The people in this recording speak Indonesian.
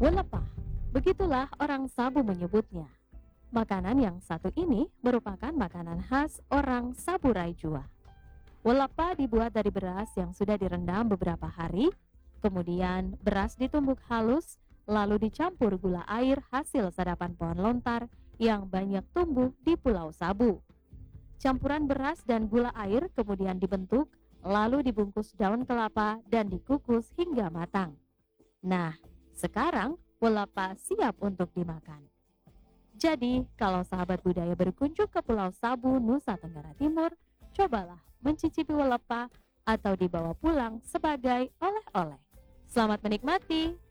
Welepah, begitulah orang Sabu menyebutnya. Makanan yang satu ini merupakan makanan khas orang Saburai Jua. Welepah dibuat dari beras yang sudah direndam beberapa hari, kemudian beras ditumbuk halus, lalu dicampur gula air hasil sadapan pohon lontar yang banyak tumbuh di Pulau Sabu. Campuran beras dan gula air kemudian dibentuk, lalu dibungkus daun kelapa dan dikukus hingga matang. Nah, sekarang welepah siap untuk dimakan. Jadi, kalau sahabat budaya berkunjung ke Pulau Sabu, Nusa Tenggara Timur, cobalah mencicipi welepah atau dibawa pulang sebagai oleh-oleh. Selamat menikmati!